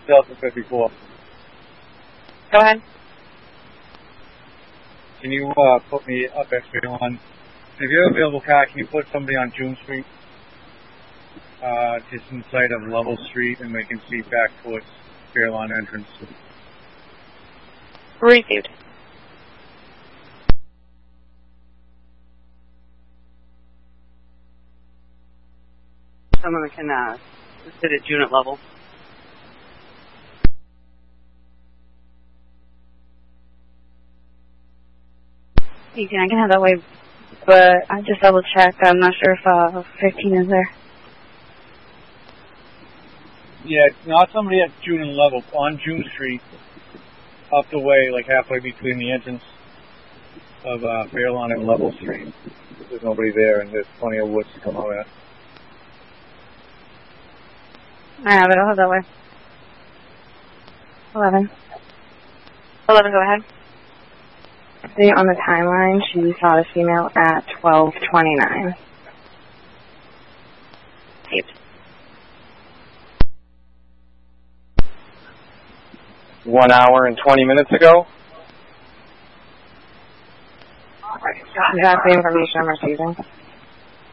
Delta 54. Go ahead. Can you put me up at Fairlawn? If you're available car, can you put somebody on June Street? Just inside of Level Street, and we can see back towards Fairlawn entrance. Received. Someone that can sit at unit level. I can have that way, but I just double check. I'm not sure if 15 is there. Yeah, not somebody at June and Level, on June Street, up the way, like halfway between the entrance of Fairlawn and Level Street. There's nobody there, and there's plenty of woods to come out at. I have it. I'll have that way. 11. 11, go ahead. See, on the timeline, she saw the female at 12:29. Saved. 1 hour and 20 minutes ago. That's the information I'm receiving.